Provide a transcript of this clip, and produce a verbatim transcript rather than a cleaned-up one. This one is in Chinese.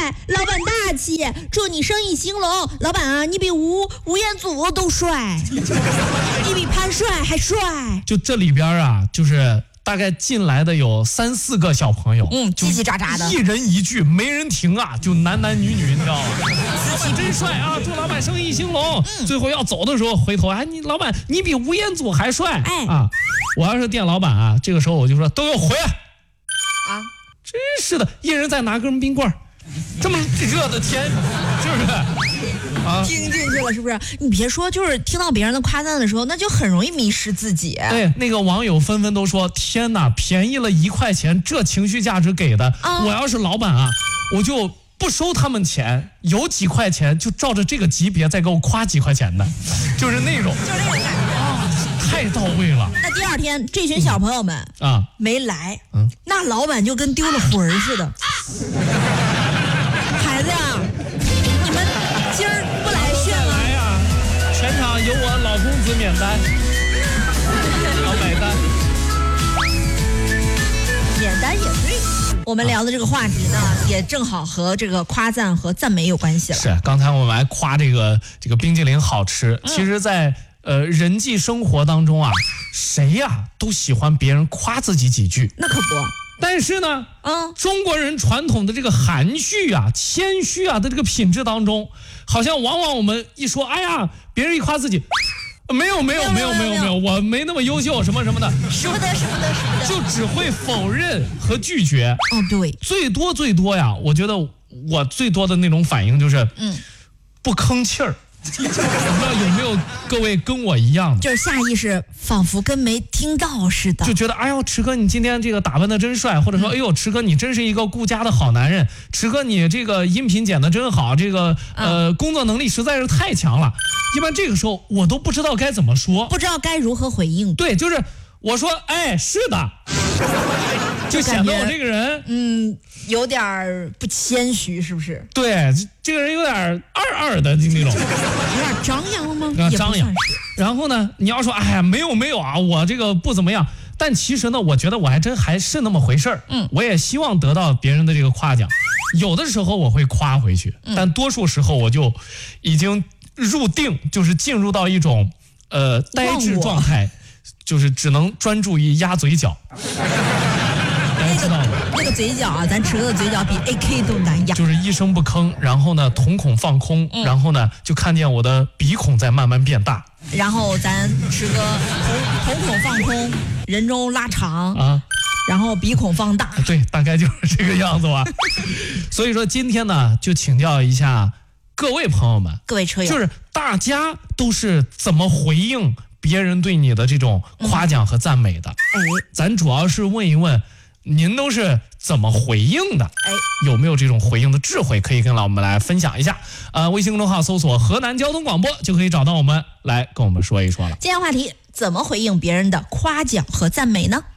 老板大气，祝你生意兴隆。老板啊，你比吴吴彦祖都帅，你比潘帅还帅。 就这里边啊，就是大概进来的有三四个小朋友， 嗯，叽叽喳喳的， 一人一句，没人停啊，就男男女女，你知道吗？老板真帅啊，祝老板生意兴隆。嗯、最后要走的时候，回头，哎，你老板，你比吴彦祖还帅，哎啊！我要是店老板啊，这个时候我就说都给我回来啊！真是的，一人再拿根冰棍，这么热的天，是不是？啊， 听进去了是不是？你别说，就是听到别人的夸赞的时候，那就很容易迷失自己。 对，那个网友纷纷都说：“天哪，便宜了一块钱，这情绪价值给的！啊、我要是老板啊，我就不收他们钱，有几块钱就照着这个级别再给我夸几块钱的，就是那种， 就是那种感觉啊， 太到位了。” 那第二天，这群小朋友们啊没来，嗯，那老板就跟丢了魂似的。孩子呀，你们今儿不来炫吗？ 来呀，全场由我老公子免单，老买单， 免单也对。我们聊的这个话题呢，也正好和这个夸赞和赞美有关系了。 是，刚才我们还夸这个这个冰激凌好吃，嗯、其实在呃人际生活当中啊，谁呀都喜欢别人夸自己几句。 那可不。 但是呢，嗯，中国人传统的这个含蓄啊、谦虚啊的这个品质当中，好像往往我们一说，哎呀，别人一夸自己，没有没有没有没有没有，我没那么优秀，什么什么的， 使不得使不得使不得， 就只会否认和拒绝。 哦，对， 最多最多呀，我觉得我最多的那种反应就是，嗯，不吭气儿。我不知道有没有各位跟我一样的， 就是下意识仿佛跟没听到似的， 就觉得哎呦，池哥你今天这个打扮的真帅，或者说、嗯、哎呦，池哥你真是一个顾家的好男人，池哥你这个音频剪得真好，这个呃、嗯、工作能力实在是太强了。一般这个时候我都不知道该怎么说， 不知道该如何回应。 对，就是我说哎是的，就显得我这个人嗯有点不谦虚，是不是？ 对，这个人有点二二的那种，有点张扬了吗？ 张扬。然后呢，你要说哎呀没有没有啊，我这个不怎么样，但其实呢，我觉得我还真还是那么回事儿。嗯，我也希望得到别人的这个夸奖，有的时候我会夸回去，嗯、但多数时候我就已经入定，就是进入到一种呃呆滞状态，就是只能专注于鸭嘴角。 那个那个嘴角啊，咱池哥的嘴角比 A K 都难压， 就是一声不吭，然后呢瞳孔放空，嗯、然后呢就看见我的鼻孔在慢慢变大， 然后咱池哥瞳瞳孔放空，人中拉长啊，然后鼻孔放大， 对，大概就是这个样子吧。所以说今天呢，就请教一下各位朋友们， 各位车友， 就是大家都是怎么回应别人对你的这种夸奖和赞美的？哎、嗯，咱主要是问一问。您都是怎么回应的？哎，有没有这种回应的智慧可以跟我们来分享一下？呃，微信公众号搜索河南交通广播就可以找到我们，来跟我们说一说了。 今天话题：怎么回应别人的夸奖和赞美呢？